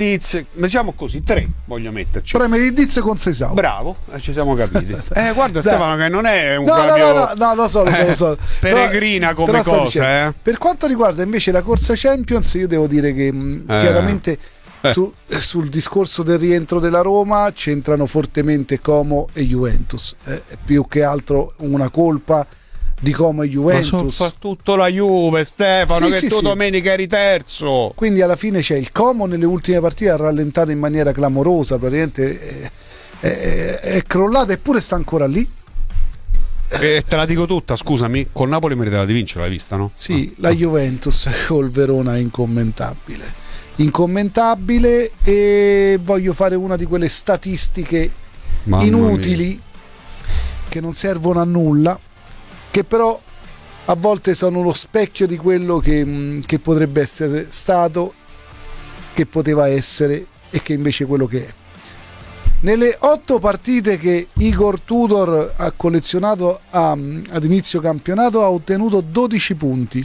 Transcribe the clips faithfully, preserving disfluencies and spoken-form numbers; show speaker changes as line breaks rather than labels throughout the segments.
Diz, diciamo così, tre voglio metterci.
Premier Diz con Seisao.
Bravo, eh, ci siamo capiti. Eh, guarda Stefano che non è un
no,
proprio
no, no, no, no, lo so, lo so, lo so.
peregrina
però,
come
però
cosa,
dicendo,
eh.
Per quanto riguarda invece la corsa Champions, io devo dire che mh,
Eh.
chiaramente
Eh.
su, sul discorso del rientro della Roma c'entrano fortemente Como e Juventus, eh, più che altro una colpa di Como e
Ma
Juventus.
soprattutto la Juve, Stefano,
Sì,
che
sì,
tu
sì.
domenica eri terzo.
Quindi alla fine c'è il Como nelle ultime partite, ha rallentato in maniera clamorosa, praticamente è, è, è crollato, eppure sta ancora lì.
E te la dico tutta, scusami, col Napoli meritava di vincere, l'hai vista, no?
Sì,
Ah.
la Juventus col Verona è incommentabile. Incommentabile, e voglio fare una di quelle statistiche
Mamma
inutili
mia.
che non servono a nulla, che però a volte sono lo specchio di quello che, mh, che potrebbe essere stato, che poteva essere e che invece è quello che è. Nelle otto partite che Igor Tudor ha collezionato a, ad inizio campionato ha ottenuto dodici punti.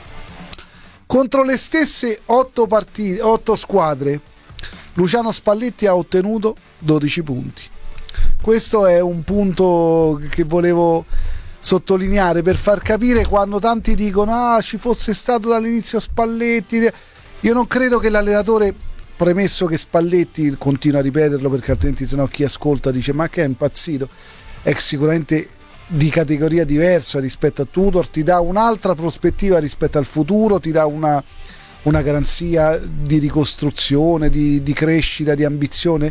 Contro le stesse otto partite, otto squadre, Luciano Spalletti ha ottenuto dodici punti. Questo è un punto che volevo sottolineare per far capire, quando tanti dicono ah, ci fosse stato dall'inizio Spalletti. Io non credo che l'allenatore, premesso che Spalletti, continua a ripeterlo perché altrimenti sennò chi ascolta dice ma che è impazzito, è sicuramente di categoria diversa rispetto a Tudor, ti dà un'altra prospettiva rispetto al futuro, ti dà una, una garanzia di ricostruzione, di, di crescita, di ambizione.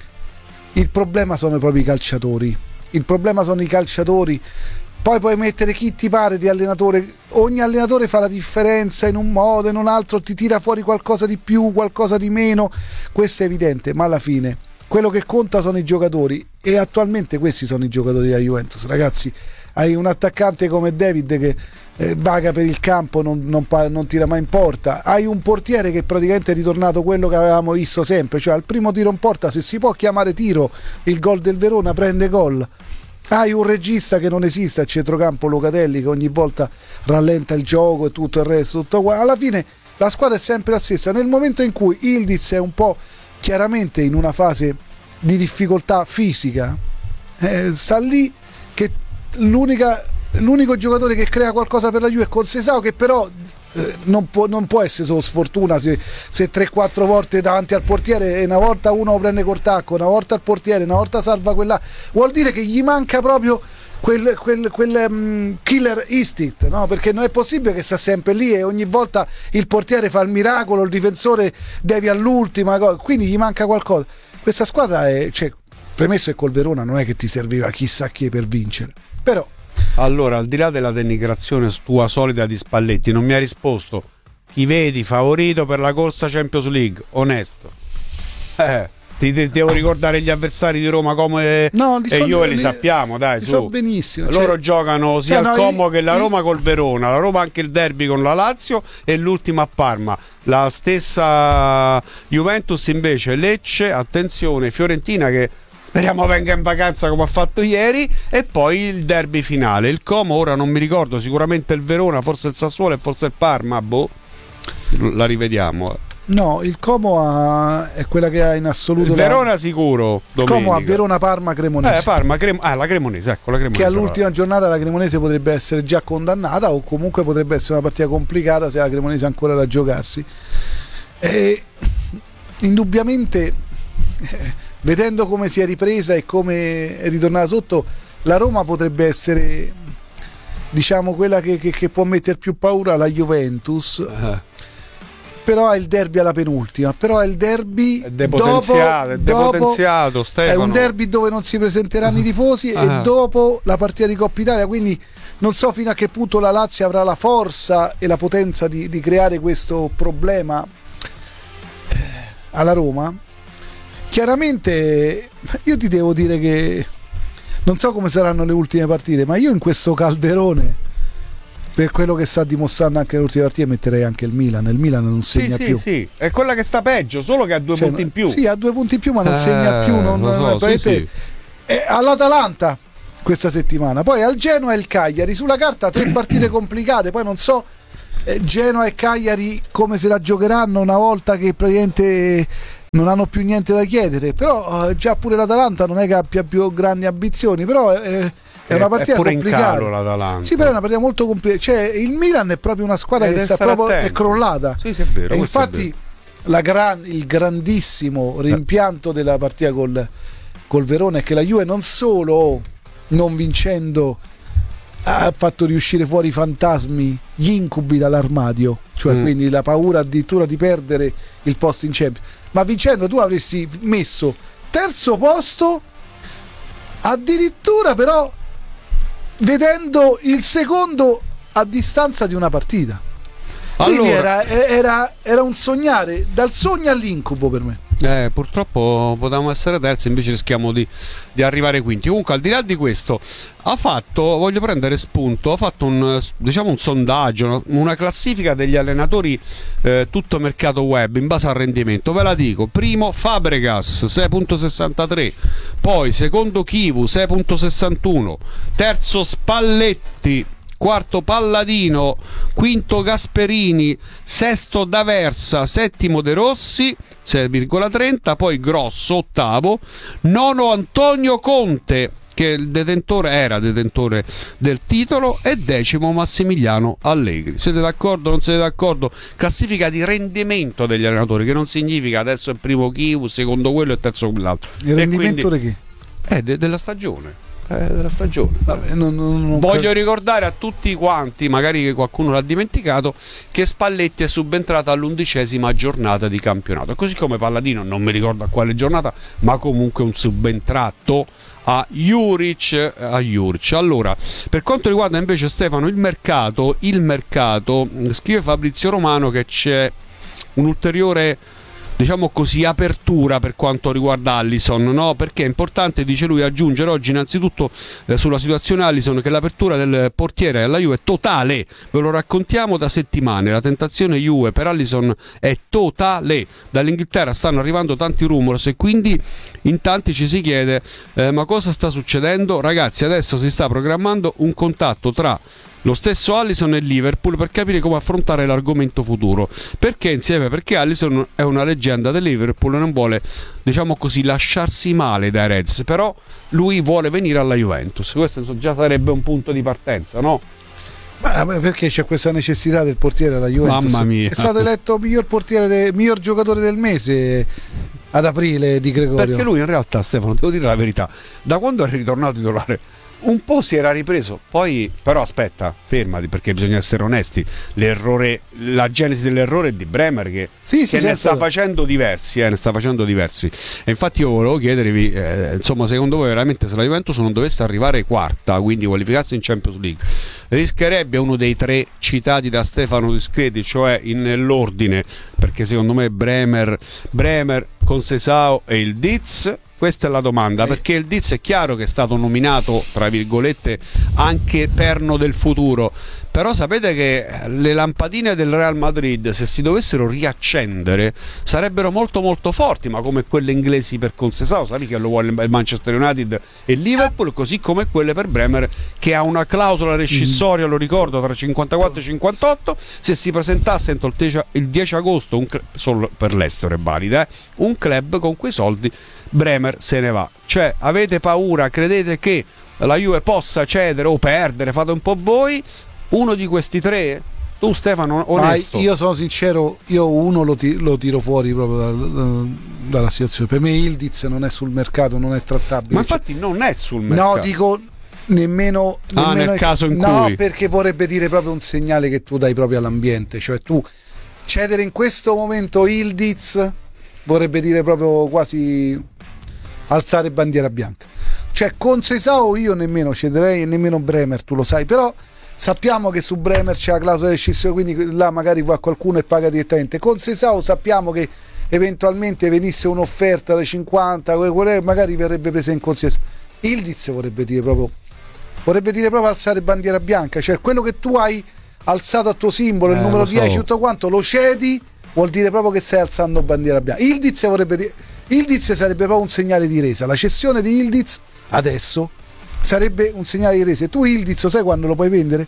Il problema sono proprio i calciatori, il problema sono i calciatori. Poi puoi mettere chi ti pare di allenatore, ogni allenatore fa la differenza in un modo, in un altro, ti tira fuori qualcosa di più, qualcosa di meno, questo è evidente, ma alla fine quello che conta sono i giocatori, e attualmente questi sono i giocatori della Juventus, ragazzi. Hai un attaccante come David che eh, vaga per il campo, non, non, non tira mai in porta, hai un portiere che praticamente è ritornato quello che avevamo visto sempre, cioè al primo tiro in porta, se si può chiamare tiro, il gol del Verona prende gol. Hai un regista che non esiste a centrocampo, Locatelli, che ogni volta rallenta il gioco e tutto il resto, tutto qua. Alla fine la squadra è sempre la stessa. Nel momento in cui Ildiz è un po' chiaramente in una fase di difficoltà fisica, eh, sta lì che l'unica, l'unico giocatore che crea qualcosa per la Juve è Conceição, che però eh, non, può, non può essere solo sfortuna se, se tre quattro volte davanti al portiere e una volta uno prende cortacco, una volta al portiere, una volta salva quella, vuol dire che gli manca proprio quel, quel, quel um, killer instinct, no? Perché non è possibile che sta sempre lì e ogni volta il portiere fa il miracolo, il difensore devi all'ultima, quindi gli manca qualcosa. Questa squadra è, cioè, premesso che col Verona non è che ti serviva chissà chi per vincere, però
allora, al di là della denigrazione tua solita di Spalletti, non mi ha risposto chi vedi favorito per la corsa Champions League, onesto. Eh, ti, ti devo ricordare gli avversari di Roma come
no,
e
so,
io li,
li
sappiamo, dai,
li
su.
so benissimo.
Loro
cioè,
giocano sia
cioè,
al
no,
Como
io,
che la
io,
Roma col Verona, la Roma anche il derby con la Lazio e l'ultima a Parma. La stessa Juventus invece Lecce, attenzione, Fiorentina che speriamo venga in vacanza come ha fatto ieri, e poi il derby finale. Il Como ora non mi ricordo, sicuramente il Verona, forse il Sassuolo e forse il Parma, boh, la rivediamo.
No, il Como ha, è quella che ha in assoluto
Il Verona
la...
sicuro domenica.
Como a Verona, Parma, Cremonese.
Eh, Parma, Crem... ah, la Cremonese, ecco la Cremonese.
Che all'ultima giornata la Cremonese potrebbe essere già condannata, o comunque potrebbe essere una partita complicata se la Cremonese ha ancora da giocarsi. E indubbiamente eh, vedendo come si è ripresa e come è ritornata sotto, la Roma potrebbe essere, diciamo, quella che, che, che può mettere più paura alla Juventus. Uh-huh. Però è il derby alla penultima, però è il derby
è depotenziato,
dopo,
è depotenziato,
dopo,
Stefano.
È un derby dove non si presenteranno uh-huh. i tifosi uh-huh. e dopo la partita di Coppa Italia, quindi non so fino a che punto la Lazio avrà la forza e la potenza di, di creare questo problema alla Roma. Chiaramente io ti devo dire che non so come saranno le ultime partite, ma io in questo calderone, per quello che sta dimostrando anche le ultime partite, metterei anche il Milan. Il Milan non segna
sì,
più.
Sì, sì, è quella che sta peggio, solo che ha due
cioè,
punti in più.
Sì, ha due punti in più, ma non
eh,
segna più. Non,
so,
non,
sì, sì.
È all'Atalanta questa settimana. Poi al Genoa e il Cagliari. Sulla carta tre partite complicate, poi non so eh, Genoa e Cagliari come se la giocheranno una volta che praticamente non hanno più niente da chiedere, però eh, già pure l'Atalanta non è che abbia più grandi ambizioni, però è, è una partita
è pure
complicata.
in calo l'Atalanta.
Sì, però è una partita molto complicata, cioè il Milan è proprio una squadra
Eh,
che
deve
sta
stare
proprio, è
attento.
crollata.
Sì, sì, è vero,
E
questo è
infatti la gran, il grandissimo rimpianto della partita col, col Verona è che la Juve non solo non vincendo ha fatto riuscire fuori i fantasmi, gli incubi dall'armadio, cioè
Mm.
quindi la paura addirittura di perdere il posto in Champions, ma vincendo tu avresti messo terzo posto, addirittura però vedendo il secondo a distanza di una partita. Quindi
Allora-
era, era, era un sognare, dal sogno all'incubo per me.
Eh, purtroppo potevamo essere terzi, invece rischiamo di, di arrivare quinti. Comunque, al di là di questo, ha fatto, voglio prendere spunto, ha fatto un, diciamo, un sondaggio, una, una classifica degli allenatori eh, tutto mercato web in base al rendimento. Ve la dico: primo Fabregas sei virgola sessantatré, poi secondo Chivu sei virgola sessantuno, terzo Spalletti, quarto Palladino, quinto Gasperini, sesto D'Aversa, settimo De Rossi sei virgola trenta, poi Grosso ottavo, nono Antonio Conte, che il detentore era detentore del titolo, e decimo Massimiliano Allegri. Siete d'accordo? Non siete d'accordo? Classifica di rendimento degli allenatori, che non significa adesso è primo Chivu, secondo quello e terzo quell'altro.
Il
E
rendimento
quindi-
di chi?
eh, de- della stagione. Eh, della stagione.
Vabbè, non- non- non
Voglio ricordare a tutti quanti, magari che qualcuno l'ha dimenticato, che Spalletti è subentrato all'undicesima giornata di campionato, così come Palladino, non mi ricordo a quale giornata, ma comunque un subentrato a Juric, a Juric. Allora, per quanto riguarda invece Stefano il mercato, il mercato, scrive Fabrizio Romano che c'è un ulteriore, diciamo così, apertura per quanto riguarda Alisson, no? Perché è importante, dice lui, aggiungere oggi innanzitutto eh, sulla situazione Alisson che l'apertura del portiere alla Juve è totale, ve lo raccontiamo da settimane, la tentazione Juve per Alisson è totale, dall'Inghilterra stanno arrivando tanti rumors e quindi in tanti ci si chiede eh, ma cosa sta succedendo? Ragazzi, adesso si sta programmando un contatto tra lo stesso Alisson e Liverpool per capire come affrontare l'argomento futuro. Perché insieme? Perché Alisson è una leggenda del Liverpool e non vuole, diciamo così, lasciarsi male dai Reds, però lui vuole venire alla Juventus. Questo già sarebbe un punto di partenza, no?
Ma perché c'è questa necessità del portiere alla Juventus?
Mamma mia.
È stato eletto miglior portiere, de- miglior giocatore del mese ad aprile di Gregorio.
Perché lui in realtà, Stefano, devo dire la verità, da quando è ritornato titolare un po' si era ripreso, poi però aspetta, fermati, perché bisogna essere onesti, l'errore, la genesi dell'errore è di Bremer che,
Sì, sì,
che
sì,
ne
è
sta
stato-
facendo diversi, eh, ne sta facendo diversi. E infatti io volevo chiedervi, eh, insomma, secondo voi veramente se la Juventus non dovesse arrivare quarta, quindi qualificarsi in Champions League, rischierebbe uno dei tre citati da Stefano Discreti, cioè in nell'ordine, perché secondo me Bremer, Bremer Conceição e il Diz? Questa è la domanda, perché il Diz è chiaro che è stato nominato, tra virgolette, anche perno del futuro, però sapete che le lampadine del Real Madrid, se si dovessero riaccendere, sarebbero molto molto forti, ma come quelle inglesi per Conceição, sai che lo vuole il Manchester United e Liverpool, così come quelle per Bremer, che ha una clausola rescissoria, lo ricordo, tra cinquantaquattro e cinquantotto, se si presentasse entro il dieci il dieci agosto, un club, solo per l'estero è valida, eh, un club con quei soldi, Bremer se ne va. Cioè, avete paura, credete che la Juve possa cedere o perdere, fate un po' voi, uno di questi tre? Tu Stefano, onesto.
Ma io sono sincero, io uno lo, ti- lo tiro fuori proprio dal- dalla situazione. Per me Ildiz non è sul mercato, non è trattabile.
Ma infatti non è sul mercato.
No, dico nemmeno,
Ah,
nemmeno
nel caso in
no,
cui.
perché vorrebbe dire proprio un segnale che tu dai proprio all'ambiente, cioè tu cedere in questo momento Ildiz vorrebbe dire proprio quasi alzare bandiera bianca. Cioè con Conceição io nemmeno cederei e nemmeno Bremer, tu lo sai, però sappiamo che su Bremer c'è la clausola di rescissione, quindi là magari va qualcuno e paga direttamente. Con Conceição sappiamo che eventualmente venisse un'offerta da cinquanta, magari verrebbe presa in considerazione. Ildiz vorrebbe dire proprio vorrebbe dire proprio alzare bandiera bianca, cioè quello che tu hai alzato a tuo simbolo,
Eh,
il numero
lo so.
dieci, tutto quanto lo cedi, vuol dire proprio che stai alzando bandiera bianca. Ildiz vorrebbe dire Ildiz sarebbe proprio un segnale di resa. La cessione di Ildiz adesso sarebbe un segnale di resa. Tu Ildiz sai quando lo puoi vendere?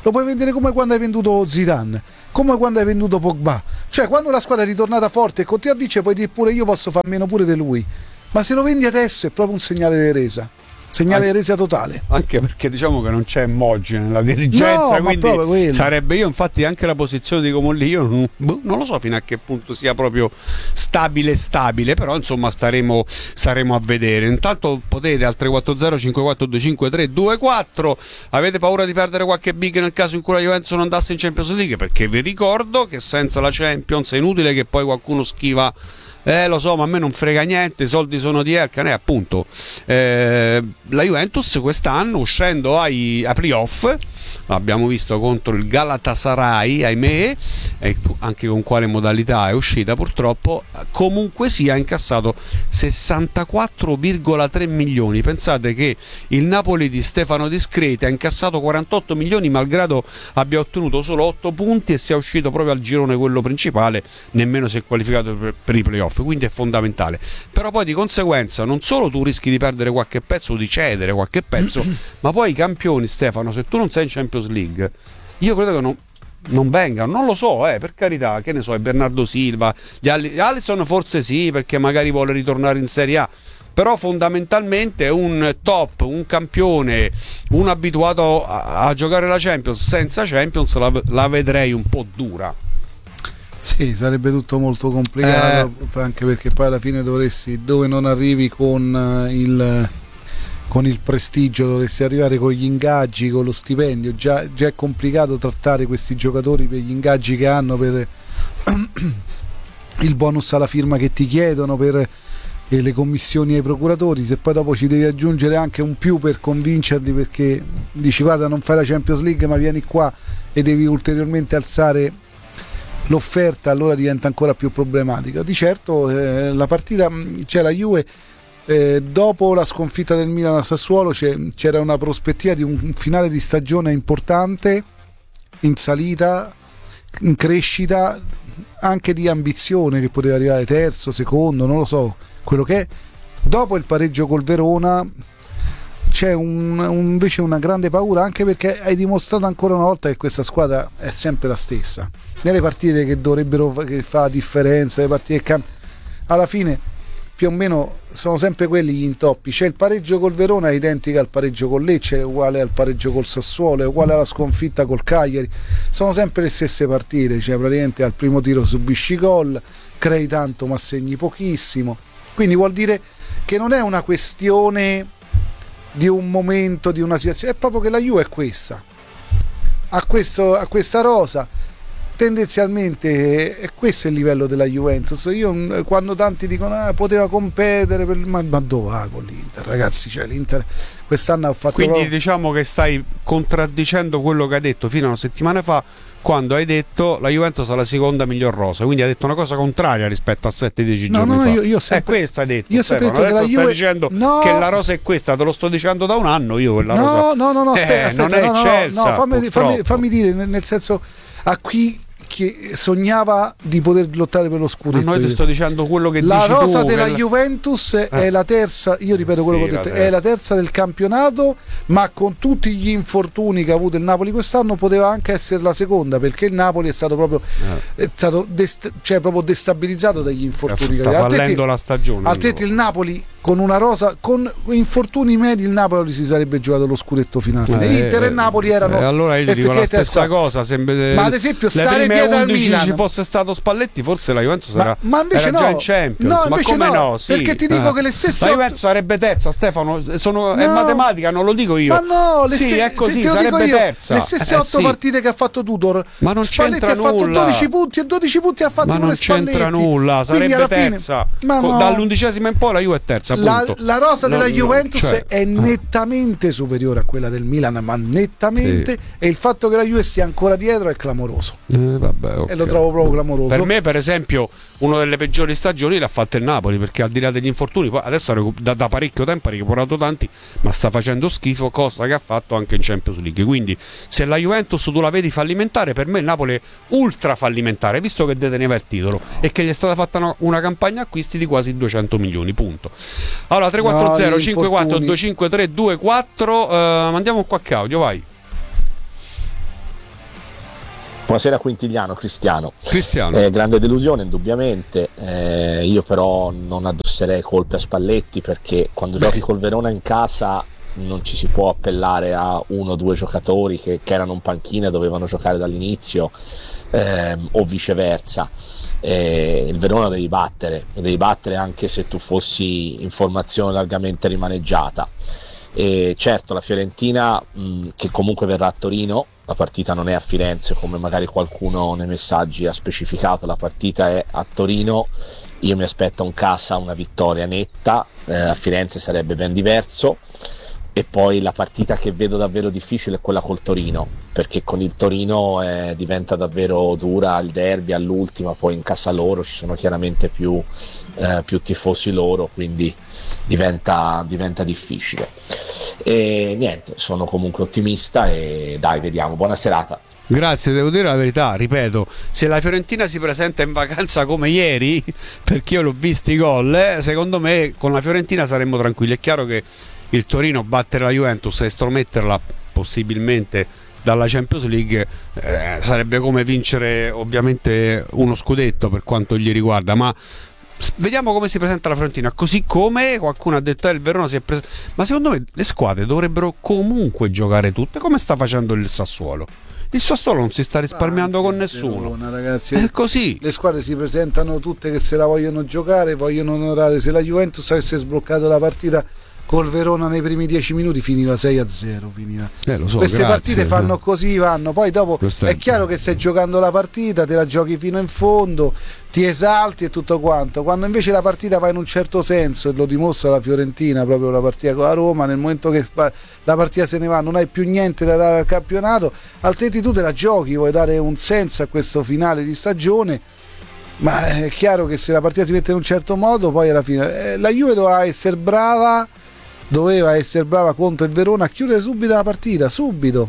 lo puoi vendere come quando hai venduto Zidane, come quando hai venduto Pogba. Cioè, quando la squadra è ritornata forte e continua a vincere, puoi dire pure io posso far meno pure di lui. Ma se lo vendi adesso è proprio un segnale di resa. Segnale di resa totale.
Anche perché diciamo che non c'è Moggi nella dirigenza,
no,
quindi sarebbe, io infatti anche la posizione di Comolli io non, non lo so fino a che punto sia proprio stabile stabile, però insomma staremo, staremo a vedere. Intanto potete al tre quattro zero cinque quattro due cinque tre due quattro. Avete paura di perdere qualche big nel caso in cui la Juventus non andasse in Champions League? Perché vi ricordo che senza la Champions è inutile che poi qualcuno schiva Eh lo so, ma a me non frega niente, i soldi sono di Elkan, eh, appunto. Eh, la Juventus quest'anno, uscendo ai, ai playoff, l'abbiamo visto contro il Galatasaray, ahimè, e anche con quale modalità è uscita purtroppo, comunque sia ha incassato sessantaquattro virgola tre milioni. Pensate che il Napoli di Stefano Discreti ha incassato quarantotto milioni malgrado abbia ottenuto solo otto punti e sia uscito proprio al girone quello principale, nemmeno si è qualificato per, per i playoff, quindi è fondamentale. Però poi di conseguenza non solo tu rischi di perdere qualche pezzo o di cedere qualche pezzo, ma poi i campioni, Stefano, se tu non sei in Champions League, io credo che non non vengano, non lo so, eh, per carità, che ne so, è Bernardo Silva, gli Alisson forse sì, perché magari vuole ritornare in Serie A, però fondamentalmente un top, un campione, un abituato a, a giocare la Champions senza Champions la, la vedrei un po' dura.
Sì, sarebbe tutto molto complicato, eh. anche perché poi alla fine dovresti, dove non arrivi con il con il prestigio, dovresti arrivare con gli ingaggi, con lo stipendio. Già, già è complicato trattare questi giocatori per gli ingaggi che hanno, per il bonus alla firma che ti chiedono, per le commissioni ai procuratori. Se poi dopo ci devi aggiungere anche un più per convincerli, perché dici guarda non fai la Champions League ma vieni qua, e devi ulteriormente alzare l'offerta, allora diventa ancora più problematica. Di certo eh, la partita, c'è la Juve. Eh, dopo la sconfitta del Milan a Sassuolo c'era una prospettiva di un finale di stagione importante, in salita, in crescita, anche di ambizione, che poteva arrivare terzo, secondo, non lo so quello che è. Dopo il pareggio col Verona c'è un, un, invece una grande paura, anche perché hai dimostrato ancora una volta che questa squadra è sempre la stessa nelle partite che dovrebbero, che fa la differenza, le partite che cambiano, alla fine più o meno sono sempre quelli gli intoppi. C'è il pareggio col Verona, è identica al pareggio col Lecce, è uguale al pareggio col Sassuolo, è uguale alla sconfitta col Cagliari, sono sempre le stesse partite, cioè praticamente al primo tiro subisci gol, crei tanto ma segni pochissimo. Quindi vuol dire che non è una questione di un momento, di una situazione, è proprio che la Juve è questa, a, questo, a questa rosa. Tendenzialmente è questo il livello della Juventus. Io quando tanti dicono ah, poteva competere per... ma, ma dove va con l'Inter, ragazzi? Cioè l'Inter quest'anno ha fatto,
quindi
proprio...
diciamo che stai contraddicendo quello che hai detto fino a una settimana fa, quando hai detto la Juventus ha la seconda miglior rosa, quindi hai detto una cosa contraria rispetto a sette dieci
no,
giorni
no,
fa.
io, io sempre...
è questa hai detto,
io
Stefano.
Detto che la
Juve...
Juve...
stai dicendo
no.
che la rosa è questa, te lo sto dicendo da un anno io quella
no,
rosa.
no no no aspetta,
eh,
aspetta
non è
no, no,
eccelsa,
no, fammi, fammi, fammi dire, nel senso, a qui che sognava di poter lottare per lo scudetto.
Ma noi ti sto dicendo quello che
la
dici tu. La
rosa della la... Juventus eh. è la terza, io ripeto quello
sì,
che ho detto, è la terza del campionato, ma con tutti gli infortuni che ha avuto il Napoli quest'anno poteva anche essere la seconda, perché il Napoli è stato proprio eh. è stato dest- cioè proprio destabilizzato dagli infortuni.
Sta fallendo altrimenti, la stagione.
Altrimenti il Napoli con una rosa, con infortuni medi, il Napoli si sarebbe giocato lo scudetto finale. Eh, Inter e Napoli erano
eh, allora io dico la stessa cosa, sempre,
ma ad esempio stare dietro al Milan,
ci fosse stato Spalletti forse la Juventus
ma,
era,
ma invece
era
no,
già in Champions.
no,
ma come
no,
no? Sì.
Perché ti dico eh. che le stesse
la Juventus sarebbe terza, Stefano, sono,
no,
è matematica, non lo dico io.
Ma no, le
sì,
se-
è così,
te, te
sarebbe
io,
terza.
Le stesse
eh,
otto
sì.
partite che ha fatto Tudor,
ma non
Spalletti
c'entra
ha fatto
nulla.
dodici punti e dodici punti ha fatto
ma
pure
non
Spalletti.
c'entra nulla, sarebbe terza.
Fine, no,
dall'undicesima in poi la Juve è terza,
la, la rosa della
no,
Juventus
cioè,
è nettamente superiore a quella del Milan, ma nettamente,
sì.
E il fatto che la Juve stia ancora dietro è clamoroso.
Eh, vabbè, okay.
E lo trovo proprio clamoroso.
Per me, per esempio, una delle peggiori stagioni l'ha fatta il Napoli, perché al di là degli infortuni, poi adesso da, da parecchio tempo ha recuperato tanti, ma sta facendo schifo, cosa che ha fatto anche in Champions League. Quindi se la Juventus tu la vedi fallimentare, per me il Napoli è ultra fallimentare, visto che deteneva il titolo e che gli è stata fatta una, una campagna acquisti di quasi duecento milioni, punto. Allora tre quattro zero cinque quattro due cinque tre due quattro, uh, mandiamo qualche audio, vai.
Buonasera Quintiliano, Cristiano.
Cristiano.
Eh, grande delusione indubbiamente, eh, io però non addosserei colpe a Spalletti, perché quando Beh. giochi col Verona in casa non ci si può appellare a uno o due giocatori che, che erano in panchina e dovevano giocare dall'inizio, ehm, o viceversa. Eh, il Verona lo devi battere, lo devi battere anche se tu fossi in formazione largamente rimaneggiata. E certo la Fiorentina, mh, che comunque verrà a Torino, la partita non è a Firenze come magari qualcuno nei messaggi ha specificato, la partita è a Torino. Io mi aspetto in casa una vittoria netta, eh, a Firenze sarebbe ben diverso. E poi la partita che vedo davvero difficile è quella col Torino, perché con il Torino eh, diventa davvero dura il derby all'ultima, poi in casa loro ci sono chiaramente più, eh, più tifosi loro, quindi diventa, diventa difficile. E niente, sono comunque ottimista e dai, vediamo, buona serata.
Grazie, devo dire la verità, ripeto, se la Fiorentina si presenta in vacanza come ieri, perché io l'ho visto i gol, eh, secondo me con la Fiorentina saremmo tranquilli. È chiaro che il Torino battere la Juventus e estrometterla possibilmente dalla Champions League eh, sarebbe come vincere ovviamente uno scudetto per quanto gli riguarda, ma vediamo come si presenta la Fiorentina. Così come qualcuno ha detto eh, il Verona si è preso, ma secondo me le squadre dovrebbero comunque giocare tutte come sta facendo il Sassuolo. Il Sassuolo non si sta risparmiando ah, con nessuno,
Verona, ragazzi.
È così.
Le squadre si presentano tutte che se la vogliono giocare, vogliono onorare. Se la Juventus avesse sbloccato la partita col Verona nei primi dieci minuti finiva sei a zero, finiva.
Eh, lo so,
queste
grazie,
partite fanno così, vanno, poi dopo è, è chiaro che stai giocando la partita, te la giochi fino in fondo, ti esalti e tutto quanto. Quando invece la partita va in un certo senso, e lo dimostra la Fiorentina proprio la partita con la Roma, nel momento che la partita se ne va non hai più niente da dare al campionato, altrimenti tu te la giochi, vuoi dare un senso a questo finale di stagione. Ma è chiaro che se la partita si mette in un certo modo, poi alla fine eh, la Juve doveva essere brava doveva essere brava contro il Verona a chiudere subito la partita, subito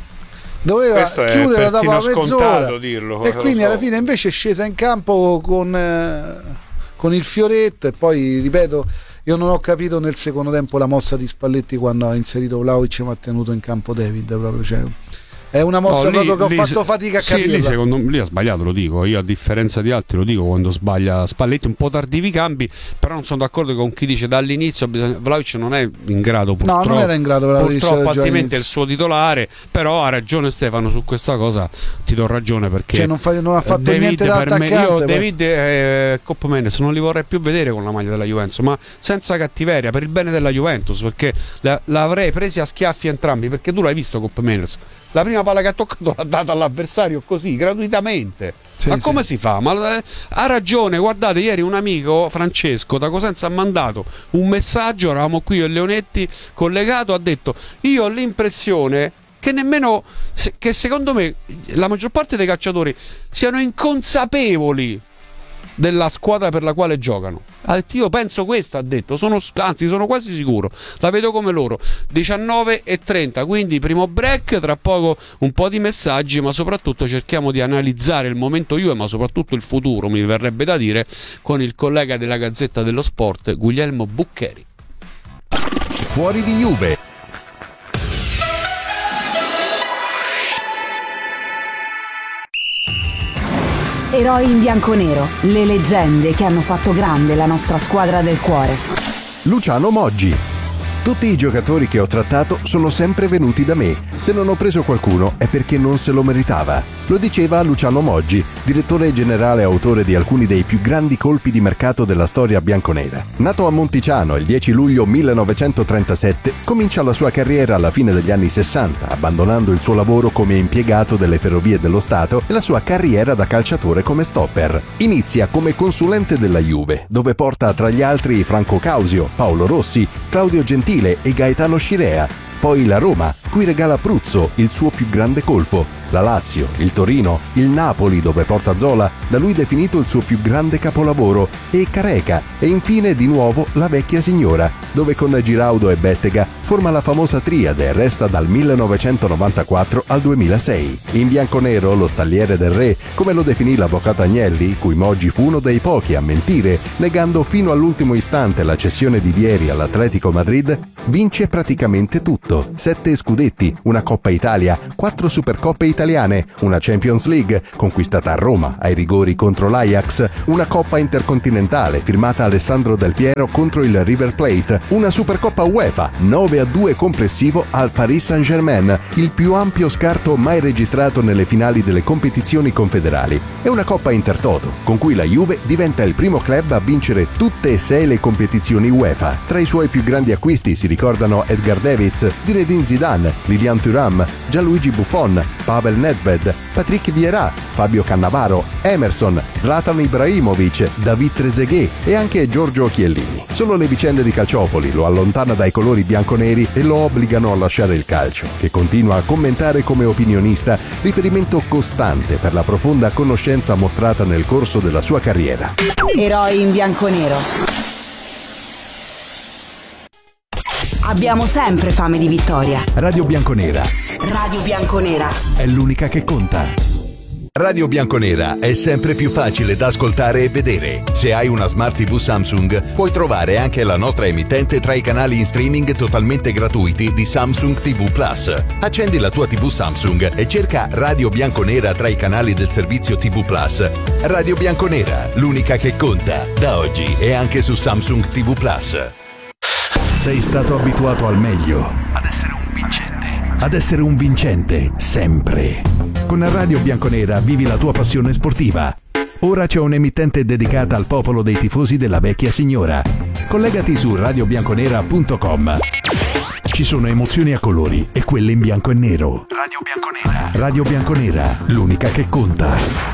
doveva
questo
chiudere dopo la mezz'ora
dirlo,
e quindi so. Alla fine invece è scesa in campo con, eh, con il fioretto. E poi ripeto, io non ho capito nel secondo tempo la mossa di Spalletti quando ha inserito Vlahovic ma ha tenuto in campo David, proprio, cioè, è una mossa no, lì, proprio che
lì,
ho fatto fatica a
sì,
capire.
Lì, secondo me, lì ha sbagliato, lo dico. Io a differenza di altri lo dico quando sbaglia Spalletti, un po' tardivi i cambi, però non sono d'accordo con chi dice dall'inizio bisogna... Vlahovic non è in grado purtroppo.
No, non era in grado
purtroppo altrimenti è il suo titolare, però ha ragione Stefano su questa cosa, ti do ragione perché
cioè non, fa, non ha fatto
David
niente da attaccante.
Io David e Cop Mendes non li vorrei più vedere con la maglia della Juventus, ma senza cattiveria, per il bene della Juventus, perché la, l'avrei presi a schiaffi entrambi, perché tu l'hai visto Cop Mendes, la prima palla che ha toccato l'ha data all'avversario così, gratuitamente. Sì, ma come sì. si fa? Ma, eh, ha ragione, guardate, ieri un amico, Francesco, da Cosenza ha mandato un messaggio, eravamo qui io e Leonetti collegato, ha detto io ho l'impressione che nemmeno, se, che secondo me la maggior parte dei calciatori siano inconsapevoli della squadra per la quale giocano. Ha detto, io penso questo, ha detto, sono, anzi sono quasi sicuro, la vedo come loro. Diciannove e trenta, quindi primo break, tra poco un po' di messaggi, ma soprattutto cerchiamo di analizzare il momento Juve, ma soprattutto il futuro, mi verrebbe da dire, con il collega della Gazzetta dello Sport, Guglielmo Buccheri.
Fuori di Juve.
Eroi in bianconero, le leggende che hanno fatto grande la nostra squadra del cuore.
Luciano Moggi. Tutti i giocatori che ho trattato sono sempre venuti da me. Se non ho preso qualcuno è perché non se lo meritava. Lo diceva Luciano Moggi, direttore generale e autore di alcuni dei più grandi colpi di mercato della storia bianconera. Nato a Monticiano il dieci luglio millenovecentotrentasette, comincia la sua carriera alla fine degli anni sessanta, abbandonando il suo lavoro come impiegato delle Ferrovie dello Stato e la sua carriera da calciatore come stopper. Inizia come consulente della Juve, dove porta tra gli altri Franco Causio, Paolo Rossi, Claudio Gentile e Gaetano Scirea. Poi la Roma, cui regala Pruzzo, il suo più grande colpo. La Lazio, il Torino, il Napoli, dove porta Zola, da lui definito il suo più grande capolavoro, e Careca, e infine di nuovo la vecchia signora, dove con Giraudo e Bettega forma la famosa triade e resta dal millenovecentonovantaquattro al duemilasei. In bianconero, lo stalliere del re, come lo definì l'avvocato Agnelli, cui Moggi fu uno dei pochi a mentire, negando fino all'ultimo istante la cessione di Vieri all'Atletico Madrid, vince praticamente tutto. Sette scudetti scudetti, una Coppa Italia, quattro Supercoppe italiane, una Champions League conquistata a Roma ai rigori contro l'Ajax, una Coppa Intercontinentale firmata Alessandro Del Piero contro il River Plate, una Supercoppa UEFA nove a due complessivo al Paris Saint-Germain, il più ampio scarto mai registrato nelle finali delle competizioni confederali, e una Coppa Intertoto con cui la Juve diventa il primo club a vincere tutte e sei le competizioni UEFA. Tra i suoi più grandi acquisti si ricordano Edgar Davids, Zinedine Zidane, Lilian Thuram, Gianluigi Buffon, Pavel Nedved, Patrick Vieira, Fabio Cannavaro, Emerson, Zlatan Ibrahimovic, David Trezeguet e anche Giorgio Chiellini. Solo le vicende di Calciopoli lo allontana dai colori bianconeri e lo obbligano a lasciare il calcio, che continua a commentare come opinionista, riferimento costante per la profonda conoscenza mostrata nel corso della sua carriera.
Eroi in bianconero. Abbiamo sempre fame di vittoria.
Radio Bianconera
Radio Bianconera.
è l'unica che conta. Radio Bianconera è sempre più facile da ascoltare e vedere. Se hai una Smart tivù Samsung, puoi trovare anche la nostra emittente tra i canali in streaming totalmente gratuiti di Samsung tivù Plus. Accendi la tua tivù Samsung e cerca Radio Bianconera tra i canali del servizio tivù Plus. Radio Bianconera, l'unica che conta, da oggi e anche su Samsung tivù Plus. Sei stato abituato al meglio, ad essere un vincente, ad essere un vincente sempre. Con Radio Bianconera vivi la tua passione sportiva. Ora c'è un'emittente dedicata al popolo dei tifosi della vecchia signora. Collegati su radio bianconera punto com. Ci sono emozioni a colori e quelle in bianco e nero. Radio Bianconera. Radio Bianconera, l'unica che conta.